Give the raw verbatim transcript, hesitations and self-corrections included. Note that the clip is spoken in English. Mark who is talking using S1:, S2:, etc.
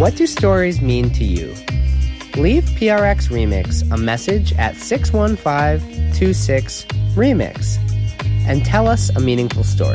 S1: What do stories mean to you? Leave P R X Remix a message at six one five two six remix and tell us a meaningful story.